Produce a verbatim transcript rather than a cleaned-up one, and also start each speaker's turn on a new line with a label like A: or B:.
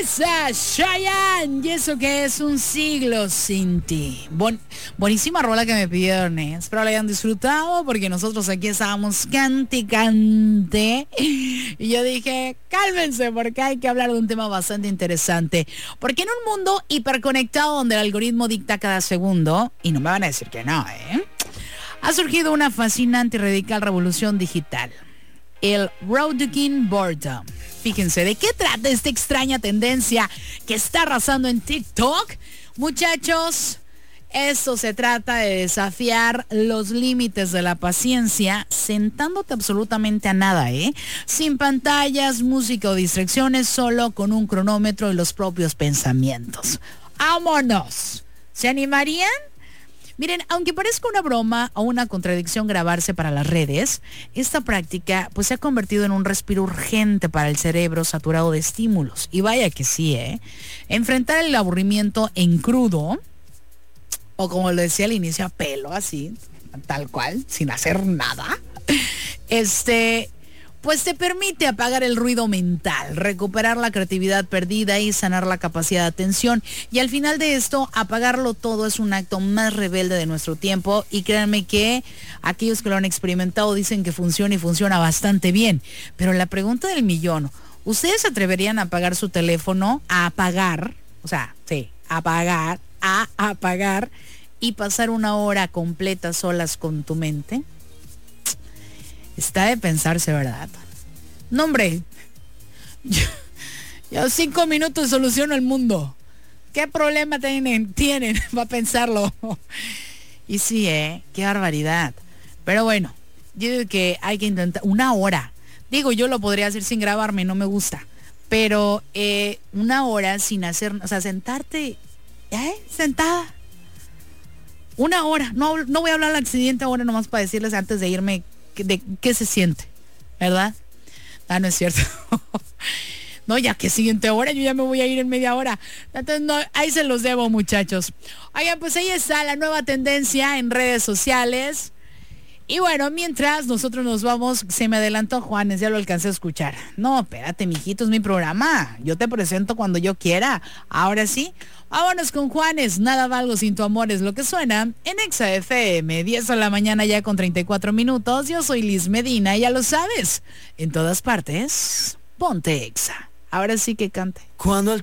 A: Alexa, Chayanne, y eso que es un siglo sin ti. Bon, buenísima rola que me pidieron, ¿eh? Espero la hayan disfrutado porque nosotros aquí estábamos cante y cante. Y yo dije, cálmense porque hay que hablar de un tema bastante interesante. Porque en un mundo hiperconectado donde el algoritmo dicta cada segundo, y no me van a decir que no, ¿eh? Ha surgido una fascinante y radical revolución digital. El Roadking Boredom. Fíjense, ¿de qué trata esta extraña tendencia que está arrasando en TikTok? Muchachos, esto se trata de desafiar los límites de la paciencia sentándote absolutamente a nada, ¿eh? Sin pantallas, música o distracciones, solo con un cronómetro y los propios pensamientos. ¡Vámonos! ¿Se animarían? Miren, aunque parezca una broma o una contradicción grabarse para las redes, esta práctica pues se ha convertido en un respiro urgente para el cerebro saturado de estímulos. Y vaya que sí, ¿eh? Enfrentar el aburrimiento en crudo, o como lo decía al inicio, a pelo, así, tal cual, sin hacer nada, este... pues te permite apagar el ruido mental, recuperar la creatividad perdida y sanar la capacidad de atención. Y al final de esto, apagarlo todo es un acto más rebelde de nuestro tiempo. Y créanme que aquellos que lo han experimentado dicen que funciona y funciona bastante bien. Pero la pregunta del millón, ¿ustedes se atreverían a apagar su teléfono? A apagar, o sea, sí, apagar, a apagar y pasar una hora completa solas con tu mente? Está de pensarse, ¿verdad? No, hombre. Yo, yo cinco minutos soluciono el mundo. ¿Qué problema tienen? Tienen para pensarlo. Y sí, ¿eh? Qué barbaridad. Pero bueno, yo digo que hay que intentar una hora. Digo, yo lo podría hacer sin grabarme, no me gusta. Pero eh, una hora sin hacer, o sea, sentarte, ¿eh? Sentada. Una hora. No, no voy a hablar al accidente ahora nomás para decirles antes de irme de qué se siente, ¿verdad? Ah, no es cierto. No, ya que siguiente hora, yo ya me voy a ir en media hora. Entonces, no, ahí se los debo, muchachos. Oigan, pues ahí está la nueva tendencia en redes sociales. Y bueno, mientras nosotros nos vamos, se me adelantó Juanes, ya lo alcancé a escuchar. No, espérate, mijito, es mi programa. Yo te presento cuando yo quiera. Ahora sí, vámonos con Juanes. Nada valgo sin tu amor es lo que suena en Exa F M. diez de la mañana ya con treinta y cuatro minutos. Yo soy Liz Medina, ya lo sabes. En todas partes, ponte Exa. Ahora sí que cante.
B: Cuando el